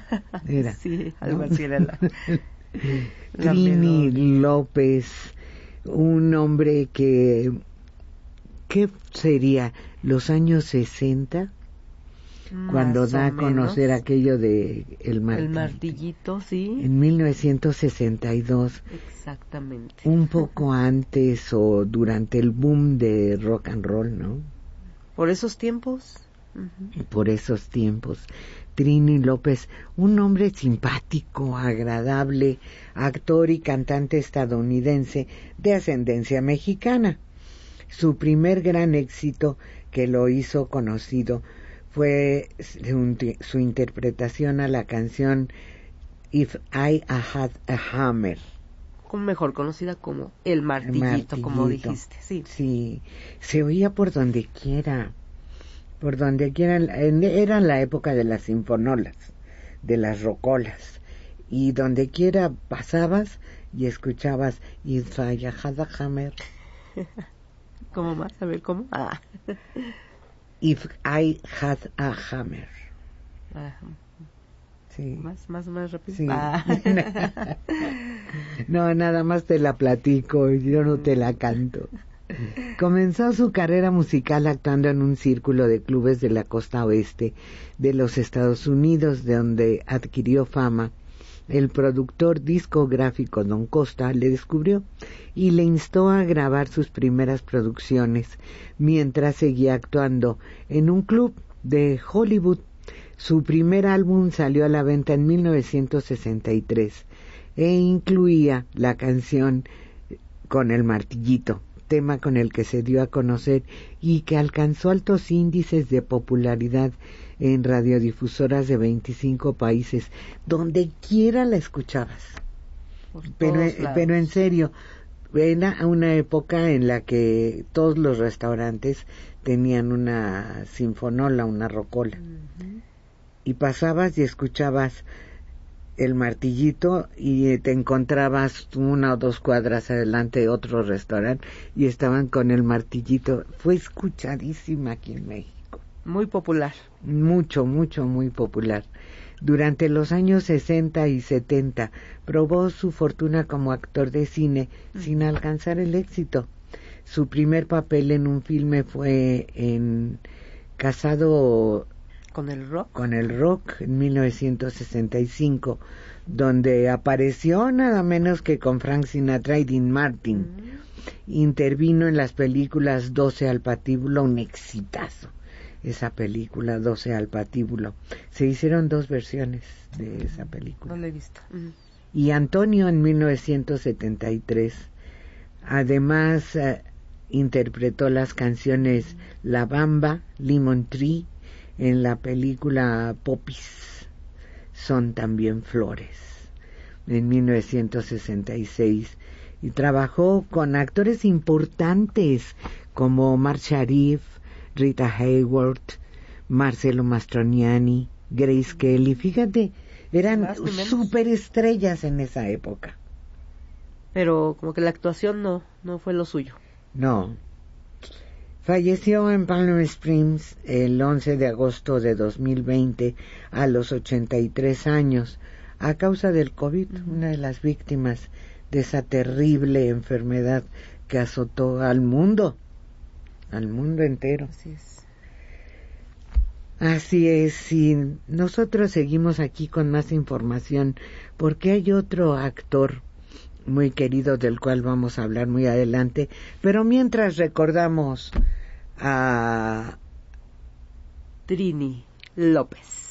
Era, sí, algo así era la Trini López, un hombre que, ¿qué sería? ¿Los años 60? Cuando da a conocer aquello de el martillito, sí. En 1962. Exactamente. Un poco antes o durante el boom de rock and roll, ¿no? Por esos tiempos. Por esos tiempos. Trini López, un hombre simpático, agradable, actor y cantante estadounidense de ascendencia mexicana. Su primer gran éxito que lo hizo conocido fue su interpretación a la canción If I Had a Hammer. Mejor conocida como El Martillito, como dijiste. Sí. Sí, se oía por donde quiera. Por donde quiera, era la época de las sinfonolas, de las rocolas, y donde quiera pasabas y escuchabas If I Had a Hammer. ¿Cómo más? A ver, ¿cómo? If I Had a Hammer. Sí. Más rápido. Sí. No, nada más te la platico, yo no te la canto. Comenzó su carrera musical actuando en un círculo de clubes de la costa oeste de los Estados Unidos, de donde adquirió fama. El productor discográfico Don Costa le descubrió y le instó a grabar sus primeras producciones mientras seguía actuando en un club de Hollywood. Su primer álbum salió a la venta en 1963 e incluía la canción Con el Martillito, tema con el que se dio a conocer y que alcanzó altos índices de popularidad en radiodifusoras de 25 países, donde quiera la escuchabas. Pero en serio, era una época en la que todos los restaurantes tenían una sinfonola, una rocola. Y pasabas y escuchabas El Martillito y te encontrabas 1 o 2 cuadras adelante de otro restaurante y estaban con El Martillito. Fue escuchadísima aquí en México. Muy popular. Mucho, muy popular. Durante los años 60 y 70 probó su fortuna como actor de cine sin alcanzar el éxito. Su primer papel en un filme fue en Casado con el rock en 1965, donde apareció nada menos que con Frank Sinatra y Dean Martin. Intervino en las películas 12 al patíbulo, un exitazo. Esa película, 12 al patíbulo. Se hicieron 2 versiones de esa película. No la he visto. Y Antonio en 1973. Además, interpretó las canciones La Bamba, Lemon Tree, en la película Popis, Son también flores, en 1966. Y trabajó con actores importantes como Omar Sharif, Rita Hayworth, Marcello Mastroianni, Grace Kelly. Fíjate, eran superestrellas en esa época. Pero como que la actuación no fue lo suyo. No. Falleció en Palm Springs el 11 de agosto de 2020 a los 83 años a causa del COVID, una de las víctimas de esa terrible enfermedad que azotó al mundo entero. Así es, y nosotros seguimos aquí con más información porque hay otro actor muy querido del cual vamos a hablar muy adelante, pero mientras recordamos a Trini López.